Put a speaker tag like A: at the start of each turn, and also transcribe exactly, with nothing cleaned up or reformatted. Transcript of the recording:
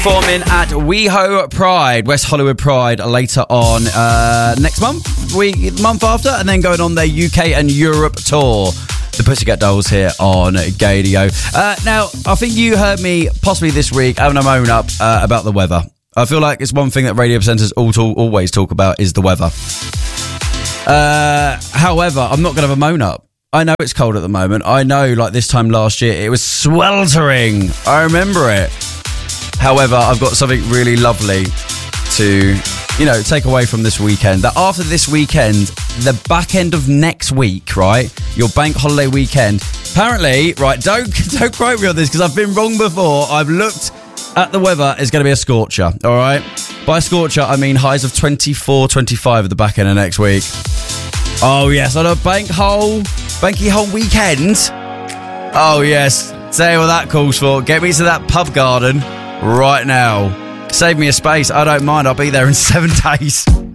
A: Performing at WeHo Pride, West Hollywood Pride, later on uh, next month, week, month after, and then going on their U K and Europe tour. The Pussycat Dolls here on Gadio. Uh, now, I think you heard me possibly this week having a moan up uh, about the weather. I feel like it's one thing that radio presenters all talk, always talk about is the weather. Uh, however, I'm not going to have a moan up. I know it's cold at the moment. I know, like this time last year, it was sweltering. I remember it. However, I've got something really lovely to, you know, take away from this weekend. That after this weekend, the back end of next week, right, your bank holiday weekend, apparently, right, don't don't quote me on this because I've been wrong before. I've looked at the weather. It's going to be a scorcher, all right? By scorcher, I mean highs of twenty-four, twenty-five at the back end of next week. Oh, yes, on a bank hole, banky hole weekend. Oh, yes. Say what that calls for. Get me to that pub garden right now. Save me a space. I don't mind. I'll be there in seven days.